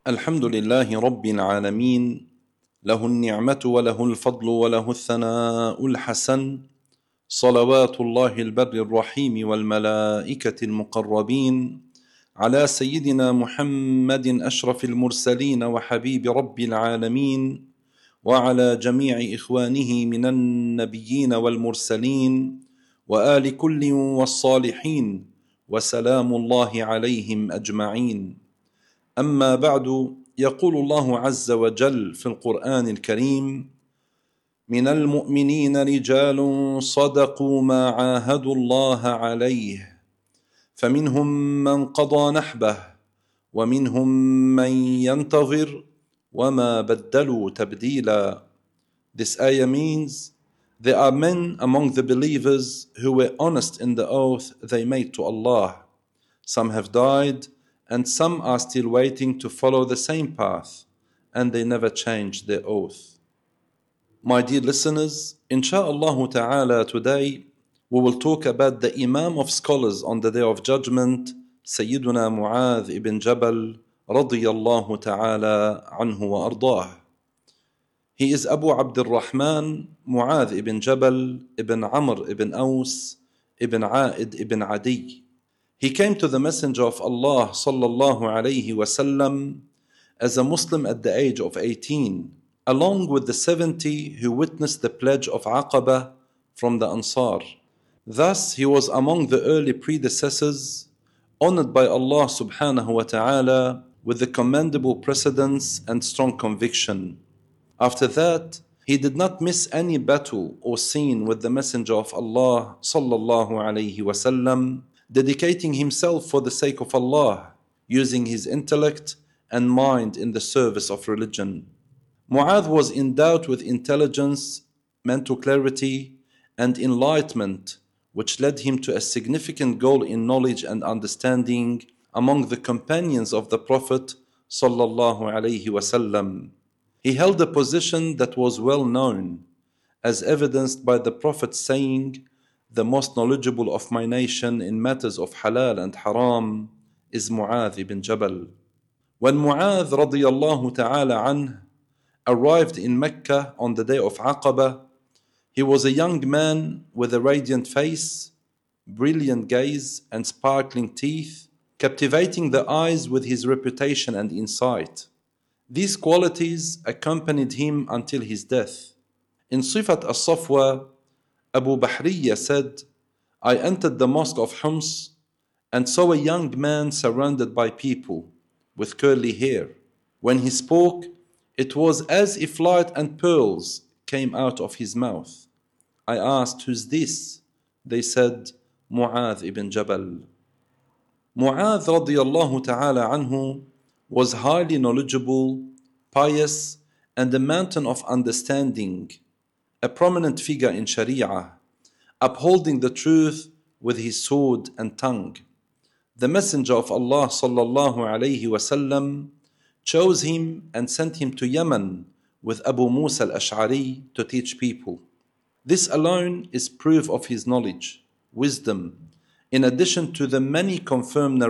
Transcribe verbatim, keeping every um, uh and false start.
الحمد لله رب العالمين، له النعمة وله الفضل وله الثناء الحسن، صلوات الله البر الرحيم والملائكة المقربين على سيدنا محمد أشرف المرسلين وحبيب رب العالمين، وعلى جميع إخوانه من النبيين والمرسلين وآل كل والصالحين، وسلام الله عليهم أجمعين. أما بعد، يقول الله عز وجل في القرآن الكريم: من المؤمنين رجال صدقوا ما عاهدوا الله عليه، فمنهم من قضى نحبه ومنهم من ينتظر وما بدلوا تبديلا. This ayah means there are men among the believers who were honest in the oath they made to Allah. Some have died and some are still waiting to follow the same path, and they never changed their oath. My dear listeners, insha'Allah ta'ala, today we will talk about the Imam of scholars on the Day of Judgment, Sayyiduna Mu'adh ibn Jabal radiyallahu ta'ala anhu wa ardah. He is Abu Abdul Rahman Mu'adh ibn Jabal ibn Amr ibn Aus ibn A'id ibn Adi. He came to the Messenger of Allah sallallahu alayhi wasallam as a Muslim at the age of eighteen, along with the seventy who witnessed the pledge of Aqaba from the Ansar. Thus, he was among the early predecessors, honored by Allah subhanahu wa ta'ala with the commendable precedence and strong conviction. After that, he did not miss any battle or scene with the Messenger of Allah sallallahu alayhi wasallam, dedicating himself for the sake of Allah, using his intellect and mind in the service of religion. Mu'adh was endowed with intelligence, mental clarity, and enlightenment, which led him to a significant goal in knowledge and understanding among the companions of the Prophet sallallahu alaihi wasallam. He held a position that was well known, as evidenced by the Prophet saying, "The most knowledgeable of my nation in matters of halal and haram is Mu'adh ibn Jabal." When Mu'adh radiyallahu ta'ala anh arrived in Mecca on the day of Aqaba, he was a young man with a radiant face, brilliant gaze, and sparkling teeth, captivating the eyes with his reputation and insight. These qualities accompanied him until his death. In Sifat al-Safwa, Abu Bahriya said, "I entered the mosque of Homs and saw a young man surrounded by people with curly hair. When he spoke, it was as if light and pearls came out of his mouth. I asked, 'Who's this?' They said, 'Mu'adh ibn Jabal.'" Mu'adh radiyallahu ta'ala anhu was highly knowledgeable, pious, and a mountain of understanding, a prominent figure in Sharia, upholding the truth with his sword and tongue. The Messenger of Allah sallallahu alayhi wasallam chose him and sent him to Yemen with Abu Musa al-Ash'ari to teach people. This alone is proof of his knowledge, wisdom, in addition to the many confirmed